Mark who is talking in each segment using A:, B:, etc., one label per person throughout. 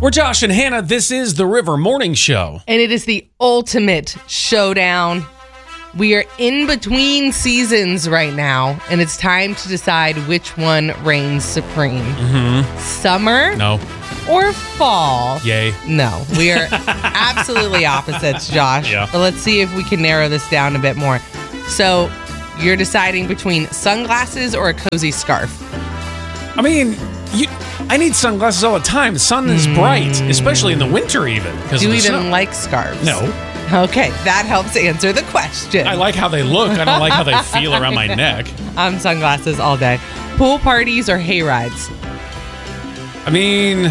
A: We're Josh and Hannah. This is the River Morning Show.
B: And it is the ultimate showdown. We are in between seasons right now, and it's time to decide which one reigns supreme. Summer?
A: No.
B: Or fall?
A: Yay.
B: No. We are absolutely opposites, Josh.
A: Yeah.
B: But let's see if we can narrow this down a bit more. So, you're deciding between sunglasses or a cozy scarf?
A: I mean, I need sunglasses all the time. The sun is bright, especially in the winter even.
B: Do you even like scarves?
A: No.
B: Okay, that helps answer the question.
A: I like how they look. I don't like how they feel around my neck.
B: I'm sunglasses all day. Pool parties or hay rides?
A: I mean,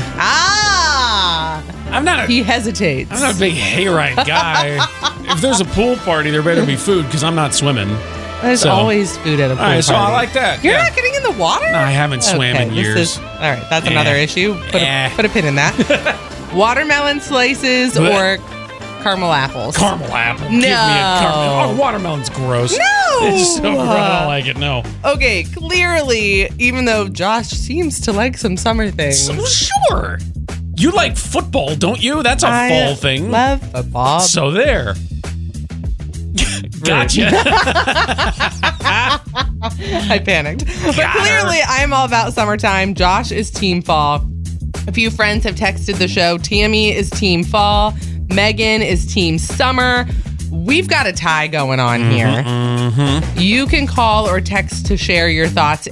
B: He hesitates.
A: I'm not a big hayride guy. If there's a pool party, there better be food because I'm not swimming.
B: There's always food at a pool party.
A: All right, so I like that.
B: You're not getting in the water?
A: No, I haven't swam in years.
B: All right, that's another issue. Put a pin in that. Watermelon slices or caramel apples?
A: Caramel apple.
B: No.
A: Give me a caramel. Oh, watermelon's gross.
B: No.
A: It's so gross. I don't like it. No.
B: Okay, clearly, even though Josh seems to like some summer things.
A: So sure. You like football, don't you? That's a fall thing.
B: Love football.
A: So there. Gotcha.
B: I panicked. But clearly, I'm all about summertime. Josh is team fall. A few friends have texted the show. Tammy is team fall. Megan is team summer. We've got a tie going on here. You can call or text to share your thoughts,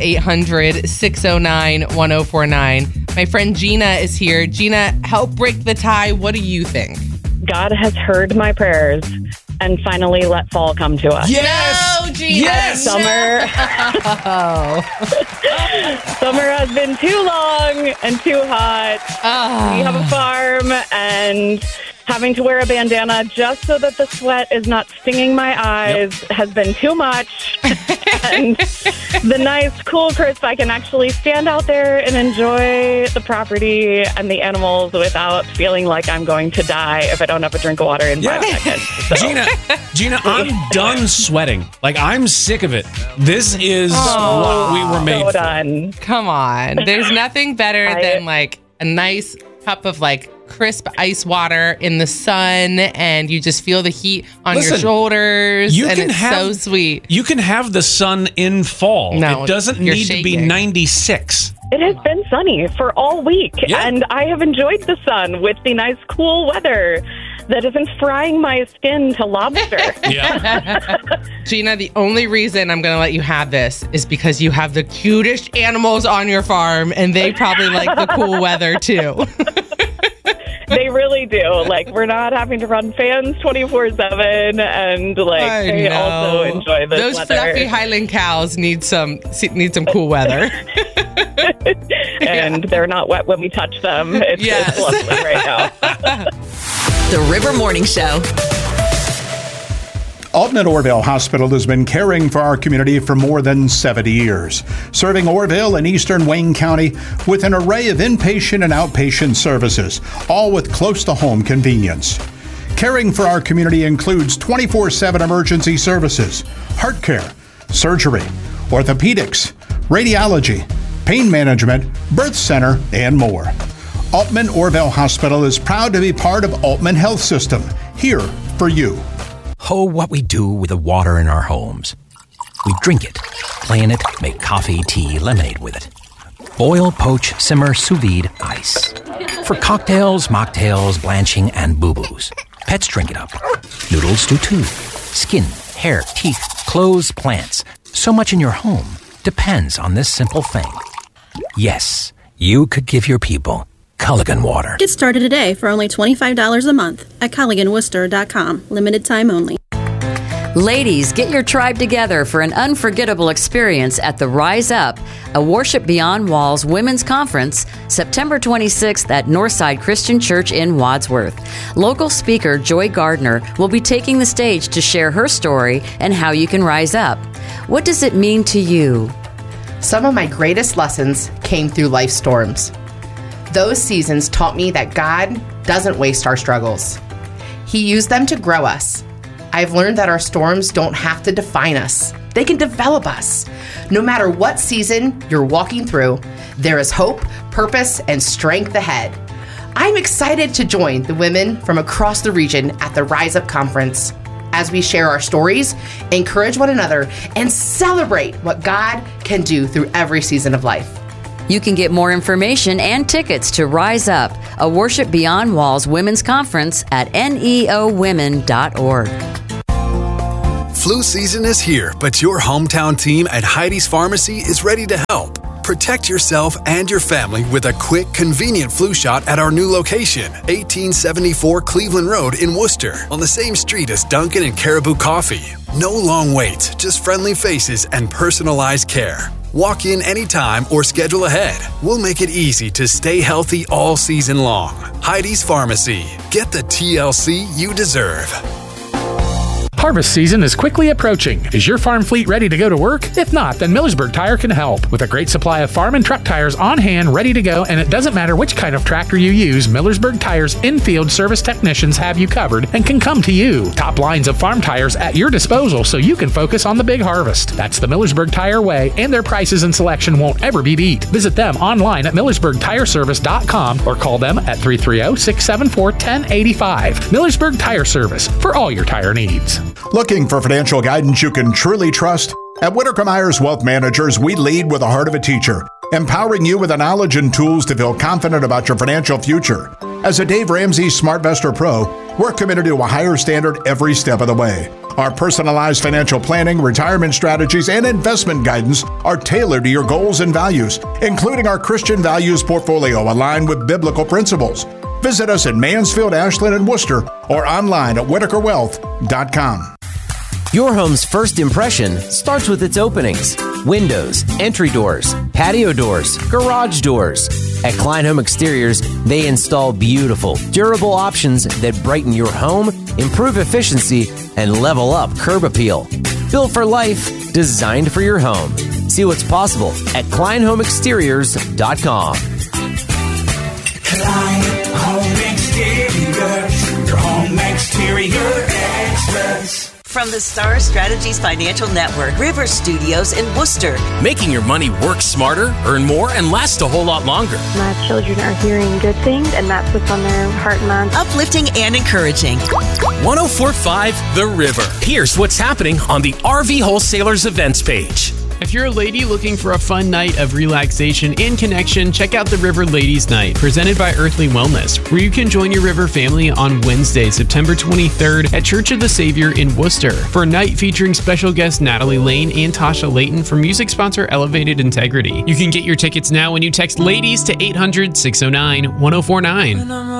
B: 800-609-1049. My friend Gina is here. Gina, help break the tie. What do you think?
C: God has heard my prayers and finally let fall come to us.
A: Yes!
B: No, Gina.
A: Yes!
C: Summer. Summer has been too long and too hot. We have a farm, and having to wear a bandana just so that the sweat is not stinging my eyes has been too much. And the nice, cool, crisp, I can actually stand out there and enjoy the property and the animals without feeling like I'm going to die if I don't have a drink of water in 5 seconds. So.
A: Gina, I'm done sweating. Like, I'm sick of it. This is what we were made for.
C: Done.
B: Come on. There's nothing better than like a nice cup of like crisp ice water in the sun, and you just feel the heat on your shoulders, and it's so sweet.
A: You can have the sun in fall.
B: No,
A: it doesn't need to be 96.
C: It has been sunny for all week, and I have enjoyed the sun with the nice, cool weather that isn't frying my skin to lobster.
B: Gina, the only reason I'm going to let you have this is because you have the cutest animals on your farm, and they probably like the cool weather, too.
C: They really do. Like, we're not having to run fans 24/7, and like they also enjoy this
B: Those
C: weather.
B: fluffy Highland cows need some cool weather.
C: And they're not wet when we touch them. It's lovely right now.
D: The River Morning Show.
E: Alton at Orville Hospital has been caring for our community for more than 70 years, serving Orville and eastern Wayne County with an array of inpatient and outpatient services, all with close-to-home convenience. Caring for our community includes 24/7 emergency services, heart care, surgery, orthopedics, radiology, pain management, birth center, and more. Altman Orville Hospital is proud to be part of Altman Health System, here for you.
F: Oh, what we do with the water in our homes. We drink it, play in it, make coffee, tea, lemonade with it. Boil, poach, simmer, sous vide, ice. For cocktails, mocktails, blanching, and boo-boos. Pets drink it up. Noodles do too. Skin, hair, teeth, clothes, plants. So much in your home depends on this simple thing. Yes, you could give your people Culligan water.
G: Get started today for only $25 a month at CulliganWorcester.com. Limited time only.
H: Ladies, get your tribe together for an unforgettable experience at the Rise Up, a Worship Beyond Walls Women's Conference, September 26th at Northside Christian Church in Wadsworth. Local speaker Joy Gardner will be taking the stage to share her story and how you can rise up. What does it mean to you?
I: Some of my greatest lessons came through life storms. Those seasons taught me that God doesn't waste our struggles. He used them to grow us. I've learned that our storms don't have to define us. They can develop us. No matter what season you're walking through, there is hope, purpose, and strength ahead. I'm excited to join the women from across the region at the Rise Up Conference as we share our stories, encourage one another, and celebrate what God can do through every season of life.
H: You can get more information and tickets to Rise Up, a Worship Beyond Walls Women's Conference at neowomen.org.
J: Flu season is here, but your hometown team at Heidi's Pharmacy is ready to help. Protect yourself and your family with a quick, convenient flu shot at our new location, 1874 Cleveland Road in Worcester, on the same street as Dunkin' and Caribou Coffee. No long waits, just friendly faces and personalized care. Walk in anytime or schedule ahead. We'll make it easy to stay healthy all season long. Heidi's Pharmacy. Get the TLC you deserve.
K: Harvest season is quickly approaching. Is your farm fleet ready to go to work? If not, then Millersburg Tire can help. With a great supply of farm and truck tires on hand, ready to go, and it doesn't matter which kind of tractor you use, Millersburg Tire's in-field service technicians have you covered and can come to you. Top lines of farm tires at your disposal so you can focus on the big harvest. That's the Millersburg Tire way, and their prices and selection won't ever be beat. Visit them online at MillersburgTireservice.com or call them at 330-674-1085. Millersburg Tire Service, for all your tire needs.
E: Looking for financial guidance you can truly trust? At Whitaker Myers Wealth Managers, we lead with the heart of a teacher, empowering you with the knowledge and tools to feel confident about your financial future. As a Dave Ramsey SmartVestor Pro, we're committed to a higher standard every step of the way. Our personalized financial planning, retirement strategies, and investment guidance are tailored to your goals and values, including our Christian values portfolio aligned with biblical principles. Visit us in Mansfield, Ashland, and Worcester, or online at WhitakerWealth.com.
L: Your home's first impression starts with its openings. Windows, entry doors, patio doors, garage doors. At Klein Home Exteriors, they install beautiful, durable options that brighten your home, improve efficiency, and level up curb appeal. Built for life, designed for your home. See what's possible at KleinHomeExteriors.com.
M: Klein Home Exteriors, your home exterior experts.
N: From the Star Strategies Financial Network, River Studios in Worcester.
F: Making your money work smarter, earn more, and last a whole lot longer.
O: My children are hearing good things, and that's what's on their heart and mind.
N: Uplifting and encouraging.
F: 104.5 The River. Here's what's happening on the RV Wholesalers events page.
P: If you're a lady looking for a fun night of relaxation and connection, check out the River Ladies Night, presented by Earthly Wellness, where you can join your River family on Wednesday, September 23rd at Church of the Savior in Worcester for a night featuring special guests Natalie Lane and Tasha Layton from music sponsor Elevated Integrity. You can get your tickets now when you text LADIES to 800-609-1049.